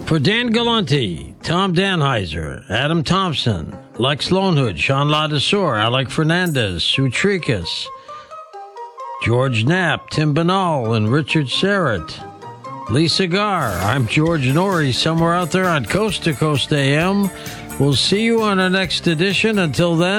For Dan Galante, Tom Danheiser, Adam Thompson, Lex Lonehood, Sean Ladesseur, Alec Fernandez, Sue Tricas, George Knapp, Tim Banal, and Richard Serrett. Lisa Gar, I'm George Norrie, somewhere out there on Coast to Coast AM. We'll see you on our next edition. Until then,